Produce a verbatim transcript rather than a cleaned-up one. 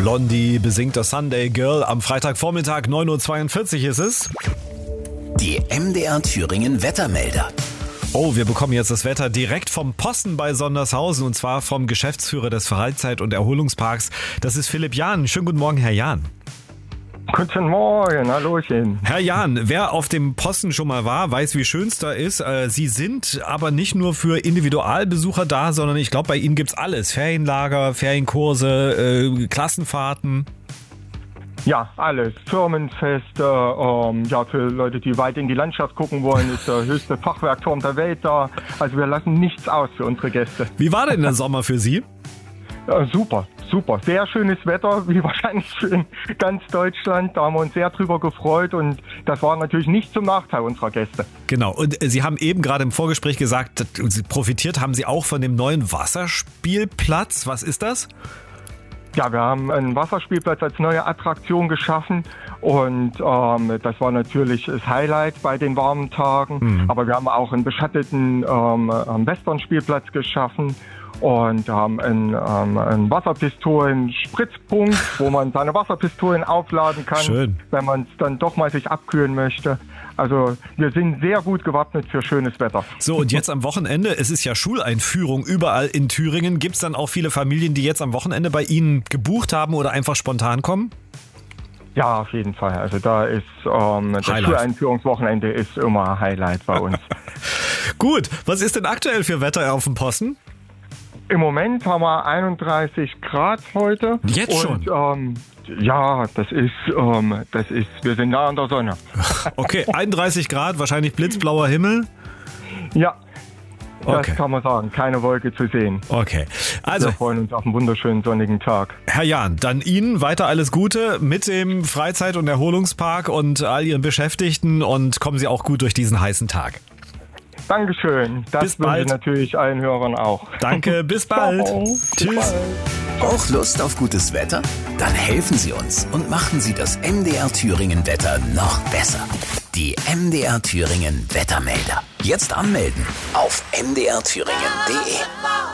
Blondie besingt das Sunday Girl. Am Freitagvormittag neun Uhr zweiundvierzig ist es. Die M D R Thüringen Wettermelder. Oh, wir bekommen jetzt das Wetter direkt vom Posten bei Sondershausen und zwar vom Geschäftsführer des Freizeit- und Erholungsparks. Das ist Philipp Jahn. Schönen guten Morgen, Herr Jahn. Guten Morgen, hallöchen. Herr Jahn, wer auf dem Posten schon mal war, weiß, wie schön es da ist. Sie sind aber nicht nur für Individualbesucher da, sondern ich glaube, bei Ihnen gibt's alles. Ferienlager, Ferienkurse, äh, Klassenfahrten. Ja, alles. Firmenfeste, ähm, ja, für Leute, die weit in die Landschaft gucken wollen, ist der höchste Fachwerkturm der Welt da. Also wir lassen nichts aus für unsere Gäste. Wie war denn der Sommer für Sie? Ja, super, super. Sehr schönes Wetter, wie wahrscheinlich in ganz Deutschland. Da haben wir uns sehr drüber gefreut und das war natürlich nicht zum Nachteil unserer Gäste. Genau. Und Sie haben eben gerade im Vorgespräch gesagt, Sie profitiert haben Sie auch von dem neuen Wasserspielplatz. Was ist das? Ja, wir haben einen Wasserspielplatz als neue Attraktion geschaffen und ähm, das war natürlich das Highlight bei den warmen Tagen. Mhm. Aber wir haben auch einen beschatteten ähm, Western-Spielplatz geschaffen und haben einen, ähm, einen Wasserpistolen-Spritzpunkt, wo man seine Wasserpistolen aufladen kann, Schön. Wenn man es dann doch mal sich abkühlen möchte. Also wir sind sehr gut gewappnet für schönes Wetter. So, und jetzt am Wochenende, es ist ja Schuleinführung überall in Thüringen. Gibt es dann auch viele Familien, die jetzt am Wochenende bei Ihnen gebucht haben oder einfach spontan kommen? Ja, auf jeden Fall. Also da ist ähm, das Highlight. Schuleinführungswochenende ist immer Highlight bei uns. Gut, was ist denn aktuell für Wetter auf dem Posten? Im Moment haben wir einunddreißig Grad heute. Jetzt schon? Und, ähm, ja, das ist, ähm, das ist, wir sind nah an der Sonne. Okay, einunddreißig Grad, wahrscheinlich blitzblauer Himmel. Ja, das Okay. kann man sagen. Keine Wolke zu sehen. Okay, also Wir freuen uns auf einen wunderschönen sonnigen Tag. Herr Jahn, dann Ihnen weiter alles Gute mit dem Freizeit- und Erholungspark und all Ihren Beschäftigten und kommen Sie auch gut durch diesen heißen Tag. Dankeschön. Das Bis wünsche ich bald. natürlich allen Hörern auch. Danke, bis bald. Ciao. Bis Tschüss. bald. Auch Lust auf gutes Wetter? Dann helfen Sie uns und machen Sie das M D R Thüringen Wetter noch besser. Die M D R Thüringen Wettermelder. Jetzt anmelden auf m d r thüringen punkt d e.